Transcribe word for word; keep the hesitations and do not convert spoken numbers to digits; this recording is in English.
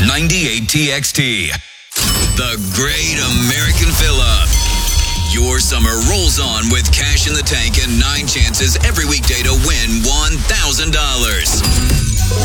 ninety-eight T X T. The Great American Fill-Up. Your summer rolls on with cash in the tank and nine chances every weekday to win one thousand dollars.